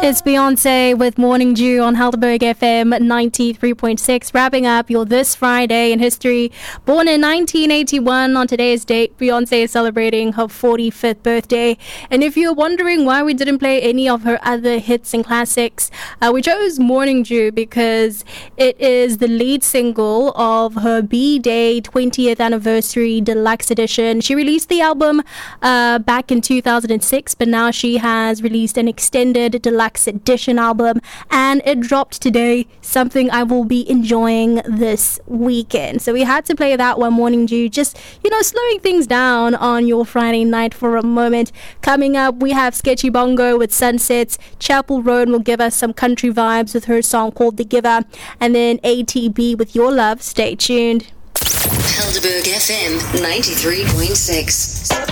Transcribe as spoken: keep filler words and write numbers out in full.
It's Beyonce with Morning Dew on Helderberg F M ninety-three point six, wrapping up your This Friday in History. Born in nineteen eighty-one, on today's date, Beyonce is celebrating her forty-fifth birthday. And if you're wondering why we didn't play any of her other hits and classics, uh, we chose Morning Dew because it is the lead single of her B-Day twentieth Anniversary Deluxe Edition. She released the album uh, back in two thousand six, but now she has released an extended deluxe edition album, and it dropped today, something I will be enjoying this weekend. So we had to play that one, Morning Dew, just, you know, slowing things down on your Friday night for a moment. Coming up, we have Sketchy Bongo with Sunsets. Chapel Roan will give us some country vibes with her song called The Giver, and then A T B with Your Love. Stay tuned. Helderberg F M ninety-three point six.